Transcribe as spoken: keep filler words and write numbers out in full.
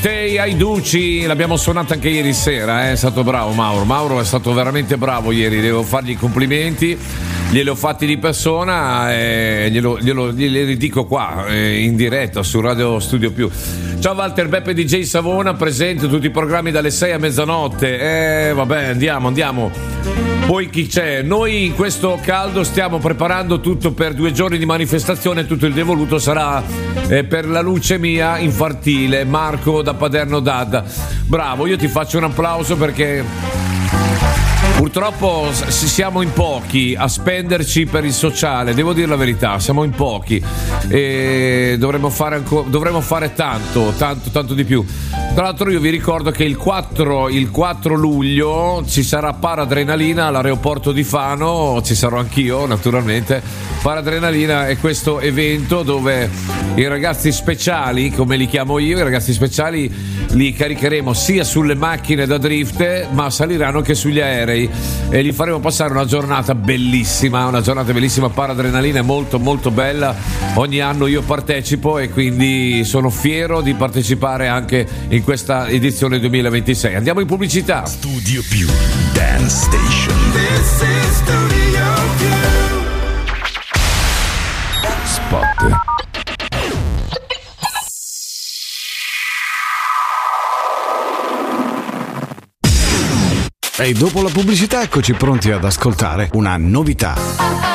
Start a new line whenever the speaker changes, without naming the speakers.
Te ai Duci, l'abbiamo suonato anche ieri sera, eh? È stato bravo Mauro. Mauro è stato veramente bravo ieri, devo fargli i complimenti, glieli ho fatti di persona e glielo, glielo, glieli dico qua eh, in diretta su Radio Studio Più. Ciao Walter, Beppe D J Savona, presente tutti i programmi dalle sei a mezzanotte. Eh vabbè, andiamo, andiamo. Poi chi c'è? Noi in questo caldo stiamo preparando tutto per due giorni di manifestazione, tutto il devoluto sarà eh, per la leucemia infantile. Marco da Paderno D'Adda. Bravo, io ti faccio un applauso perché purtroppo siamo in pochi a spenderci per il sociale, devo dire la verità, siamo in pochi e dovremmo fare ancora, dovremmo fare tanto, tanto, tanto di più. Tra l'altro io vi ricordo che il quattro, il quattro luglio ci sarà Paradrenalina all'aeroporto di Fano, ci sarò anch'io naturalmente. Paradrenalina è questo evento dove i ragazzi speciali, come li chiamo io, i ragazzi speciali li caricheremo sia sulle macchine da drift ma saliranno anche sugli aerei e gli faremo passare una giornata bellissima, una giornata bellissima. Paradrenalina è molto molto bella, ogni anno io partecipo e quindi sono fiero di partecipare anche in questa edizione duemilaventisei. Andiamo in pubblicità.
Studio Più Dance Station.
This is Studio Più.
Spot. E dopo la pubblicità eccoci pronti ad ascoltare una novità.